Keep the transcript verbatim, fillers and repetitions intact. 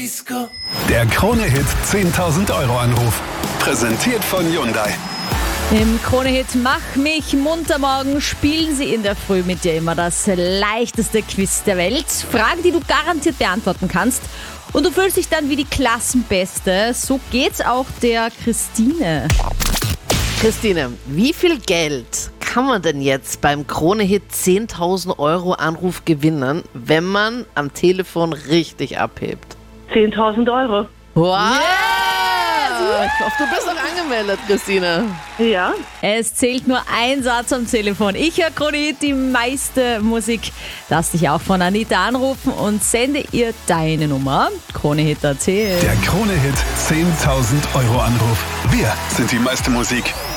Disco. Der Krone-Hit zehntausend Euro Anruf. Präsentiert von Hyundai. Im Krone-Hit Mach mich munter morgen spielen sie in der Früh mit dir immer das leichteste Quiz der Welt. Fragen, die du garantiert beantworten kannst. Und du fühlst dich dann wie die Klassenbeste. So geht's auch der Christine. Christine, wie viel Geld kann man denn jetzt beim Krone-Hit zehntausend Euro Anruf gewinnen, wenn man am Telefon richtig abhebt? zehntausend Euro. Wow! Yes! Ich hoffe, du bist auch angemeldet, Christine. Ja. Es zählt nur ein Satz am Telefon. Ich höre Krone-Hit, die meiste Musik. Lass dich auch von Anita anrufen und sende ihr deine Nummer. Krone-Hit erzählt. Der Krone-Hit zehntausend Euro Anruf. Wir sind die meiste Musik.